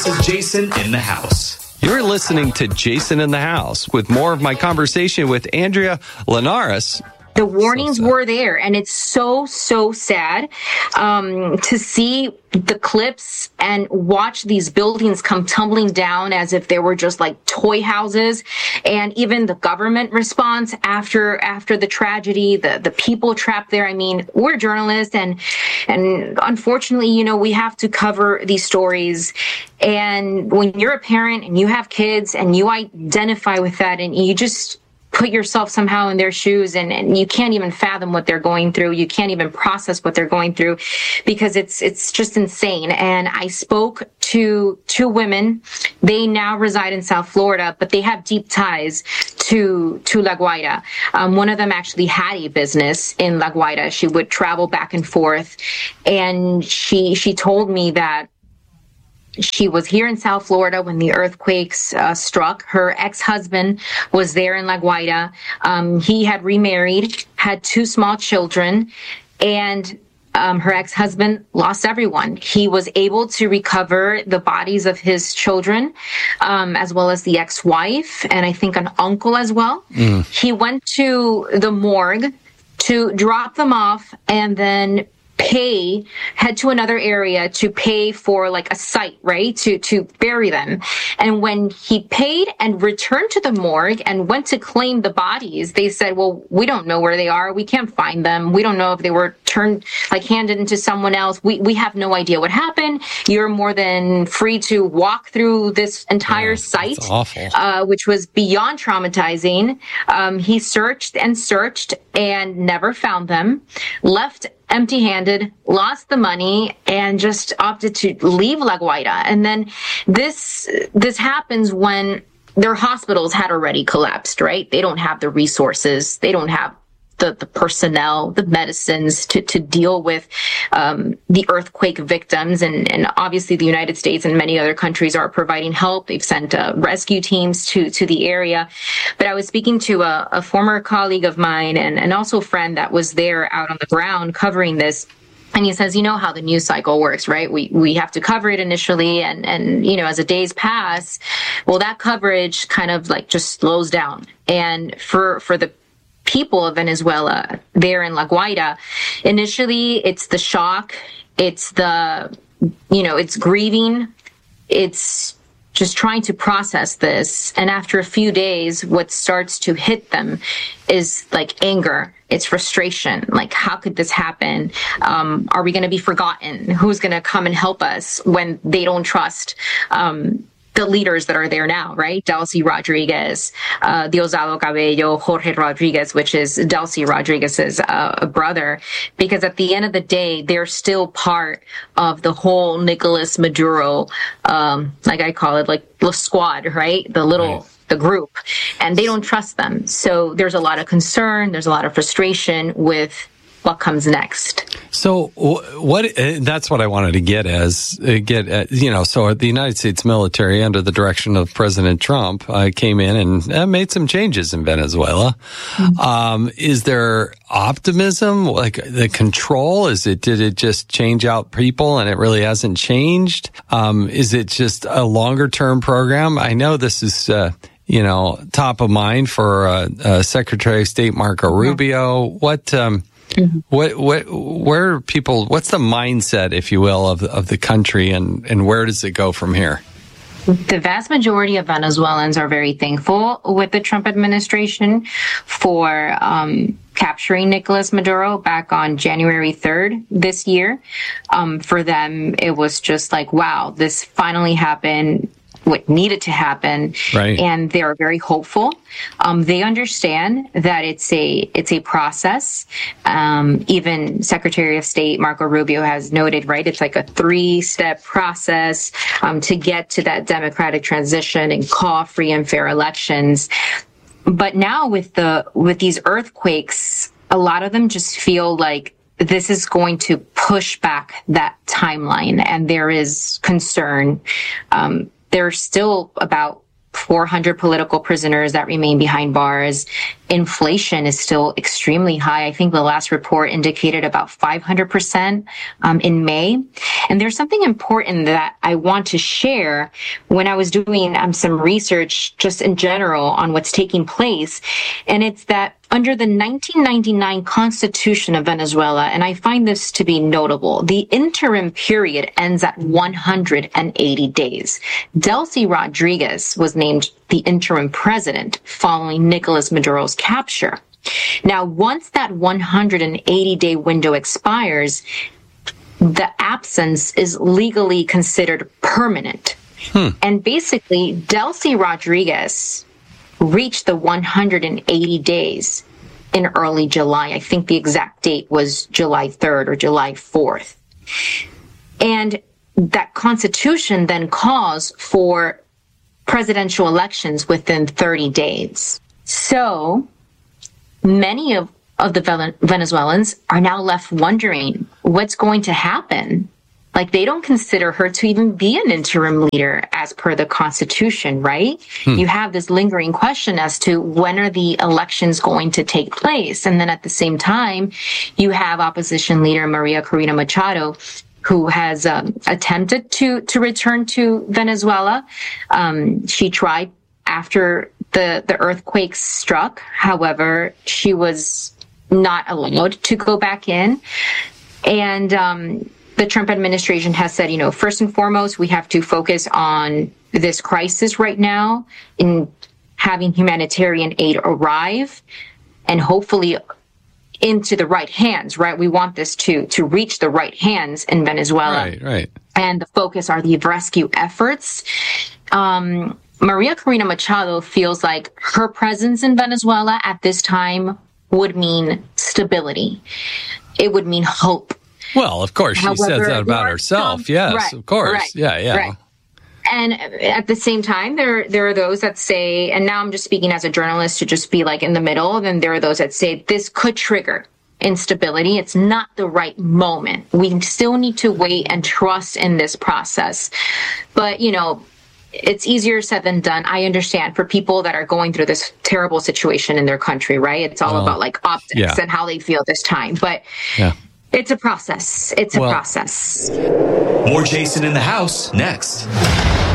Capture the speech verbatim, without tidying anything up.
This is Jason in the House. You're listening to Jason in the House with more of my conversation with Andrea Linares. The warnings so were there, and it's so, so sad um, to see the clips and watch these buildings come tumbling down as if they were just like toy houses. And even the government response after after the tragedy, the, the people trapped there. I mean, we're journalists, and and unfortunately, you know, we have to cover these stories. And when you're a parent and you have kids and you identify with that, and you just put yourself somehow in their shoes, and, and you can't even fathom what they're going through. You can't even process what they're going through because it's it's just insane. And I spoke to two women. They now reside in South Florida, but they have deep ties to to La Guaira. Um, one of them actually had a business in La Guaira. She would travel back and forth, and she she told me that she was here in South Florida when the earthquakes uh, struck. Her ex-husband was there in La Guaira. Um, he had remarried, had two small children, and um, her ex-husband lost everyone. He was able to recover the bodies of his children, um, as well as the ex-wife, and I think an uncle as well. Mm. He went to the morgue to drop them off and then pay, head to another area to pay for like a site, right? To, to bury them. And when he paid and returned to the morgue and went to claim the bodies, they said, well, we don't know where they are. We can't find them. We don't know if they were turned, like handed into someone else. We, we have no idea what happened. You're more than free to walk through this entire yeah, site, awful. Uh, which was beyond traumatizing. Um, he searched and searched and never found them, left empty-handed, lost the money, and just opted to leave La Guaira. And then this this happens when their hospitals had already collapsed, right? They don't have the resources. They don't have the, the personnel, the medicines to, to deal with um, the earthquake victims. And, and obviously the United States and many other countries are providing help. They've sent uh, rescue teams to, to the area. But I was speaking to a, a former colleague of mine and, and also a friend that was there out on the ground covering this. And he says, you know how the news cycle works, right? We we have to cover it initially. And, and, you know, as the days pass, well, that coverage kind of like just slows down. And for, for the people of Venezuela there in La Guaira, initially it's the shock, it's the, you know, it's grieving, it's just trying to process this. And after a few days, what starts to hit them is like anger. It's frustration. Like, how could this happen? Um, are we going to be forgotten? Who's going to come and help us when they don't trust um, the leaders that are there now, right? Delcy Rodriguez, uh, Diosdado Cabello, Jorge Rodriguez, which is Delcy Rodriguez's uh, brother, because at the end of the day, they're still part of the whole Nicolas Maduro, um, like I call it, like the squad, right? The little, right. the group, and they don't trust them. So there's a lot of concern. There's a lot of frustration with what comes next. So what, that's what I wanted to get as, get at, you know, so the United States military under the direction of President Trump uh, came in and uh, made some changes in Venezuela. Mm-hmm. Um, is there optimism, like the control? Is it, did it just change out people and it really hasn't changed? Um, is it just a longer term program? I know this is, uh, you know, top of mind for uh, uh, Secretary of State Marco Rubio. What, um, Mm-hmm. What, what, where are people, what's the mindset, if you will, of, of the country, and, and where does it go from here? The vast majority of Venezuelans are very thankful with the Trump administration for um, capturing Nicolas Maduro back on January third this year. Um, for them, it was just like, wow, this finally happened. What needed to happen, right. And they are very hopeful. Um, they understand that it's a it's a process. Um, even Secretary of State Marco Rubio has noted, right? It's like a three-step process um, to get to that democratic transition and call free and fair elections. But now with the with these earthquakes, a lot of them just feel like this is going to push back that timeline, and there is concern. Um, There's still about four hundred political prisoners that remain behind bars. inflation is still extremely high. I think the last report indicated about five hundred percent um, in May. And there's something important that I want to share when I was doing um, some research just in general on what's taking place. And it's that under the nineteen ninety-nine Constitution of Venezuela, and I find this to be notable, the interim period ends at one hundred eighty days. Delcy Rodriguez was named the interim president following Nicolas Maduro's capture. Now, once that one hundred eighty day window expires, the absence is legally considered permanent. Hmm. And basically, Delcy Rodriguez reached the one hundred eighty days in early July. I think the exact date was July third or July fourth. And that constitution then calls for presidential elections within thirty days. So many of, of the Venezuelans are now left wondering what's going to happen. Like, they don't consider her to even be an interim leader as per the Constitution, right? Hmm. You have this lingering question as to when are the elections going to take place? And then at the same time, you have opposition leader Maria Corina Machado, who has um, attempted to, to return to Venezuela. Um, she tried after the, the earthquake struck. However, she was not allowed to go back in. And, um, the Trump administration has said, you know, first and foremost, we have to focus on this crisis right now in having humanitarian aid arrive and hopefully into the right hands, right? We want this to, to reach the right hands in Venezuela. Right, right. And the focus are the rescue efforts. Um, Maria Corina Machado feels like her presence in Venezuela at this time would mean stability. It would mean hope. Well, of course, she However, says that about herself. Some, yes, right, of course. Right, yeah, yeah. Right. And at the same time, there there are those that say, and now I'm just speaking as a journalist to just be like in the middle, then there are those that say this could trigger instability. It's not the right moment. We still need to wait and trust in this process. But, you know, it's easier said than done. I understand for people that are going through this terrible situation in their country, right? It's all well, about like optics yeah. and how they feel this time. But yeah. It's a process. It's a well, process. More Jason in the House next.